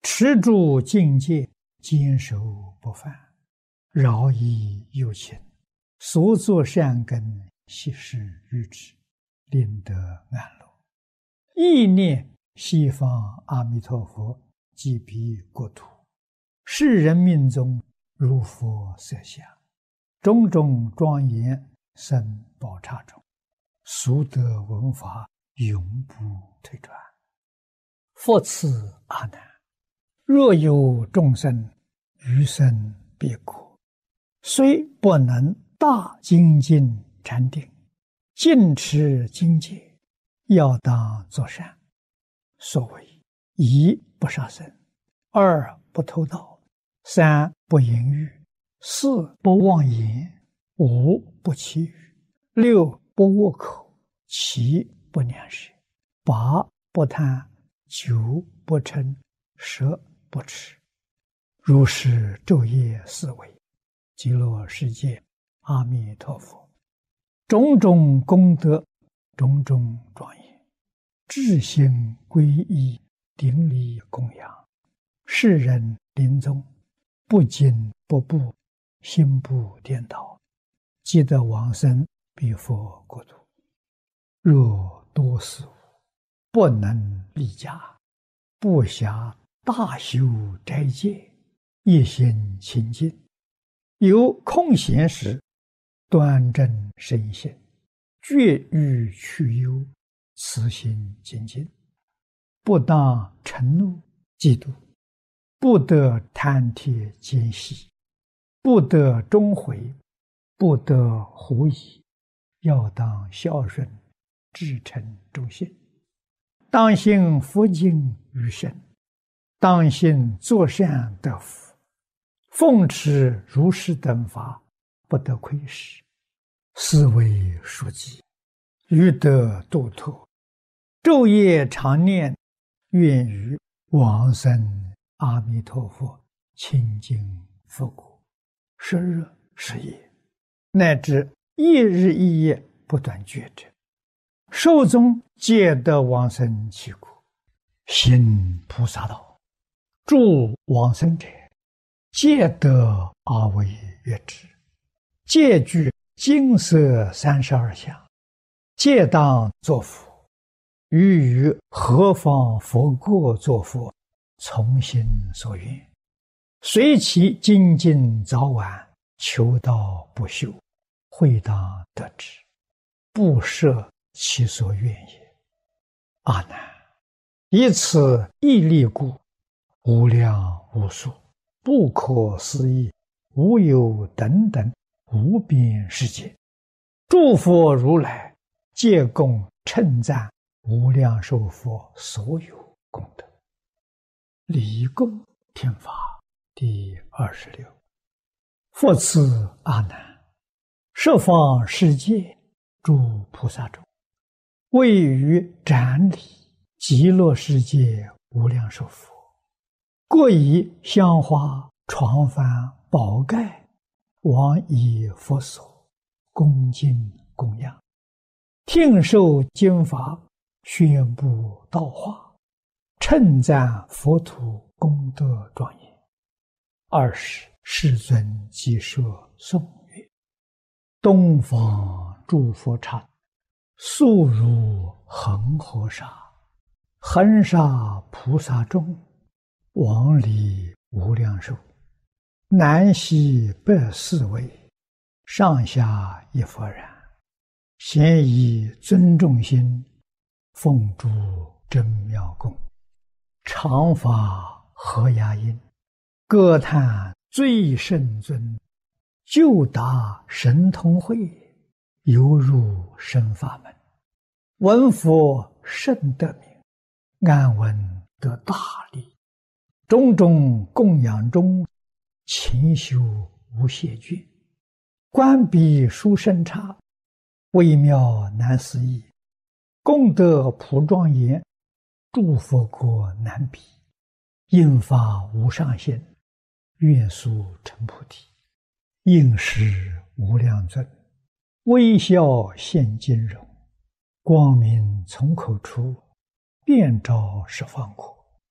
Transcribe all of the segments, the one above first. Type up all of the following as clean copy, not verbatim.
持住境界，坚守不犯，饶益有情，所作善根，悉施于之，令得安乐。意念西方阿弥陀佛即彼国土，世人命中如佛色相，种种庄严生宝刹中，俗得闻法，永不退转。复次阿难，若有众生余生彼国，虽不能大精进禅定，尽持精戒，要当作善。所谓一不杀生，二不偷盗，三不淫欲，四不妄言，五不绮语，六不恶口，七不两舌，八不贪，九不嗔，十不痴。如是昼夜思维，极乐世界阿弥陀佛种种功德，种种庄严，至心皈依，顶礼供养，世人临终不惊不怖，心不颠倒，即得往生彼佛国土。若多事物不能立家，不暇大修斋戒，一心清净，有空闲时端正身心，绝欲去忧，慈心精进，不当嗔怒嫉妒，不得贪帖奸细，不得终悔，不得狐疑，要当孝顺，至诚忠信，当信佛经于身，当信作善得福，奉持如是等法，不得亏失，是为书记，欲得度脱，昼夜常念，愿于往生阿弥陀佛清净佛国，时日时夜，乃至一日一夜不断觉者，寿终皆得往生其国，行菩萨道，助往生者，皆得阿惟越致，皆具金色32相，皆当作佛，于何方佛国作佛，从心所愿，随其精进早晚，求道不休，会当得之，不设其所愿也。阿难，以此一力故，无量无数，不可思议，无有等等无边世界，诸佛如来皆共称赞无量寿佛所有功德。礼供天法第26。复次阿难，十方世界诸菩萨中，位于展礼极乐世界无量寿佛，各以香花床幡宝盖往以佛所，恭敬供养，听受经法，宣布道化，称赞佛土功德庄严。20世尊即说颂曰：东方诸佛刹，速如恒河沙，恒沙菩萨众，往礼无量寿，南西北四围，上下一佛然，咸以尊重心，奉诸真妙供，常发和雅音，歌叹最圣尊，就达神通会，犹入深法门，闻佛甚得名，安闻得大利，种种供养中，勤修无懈倦，观彼殊胜刹，微妙难思议，功德普庄严，诸佛国难比，应发无上限，愿速成菩提，应时无量尊，微笑现金容，光明从口出，遍照十方国，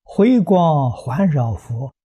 回光环绕佛，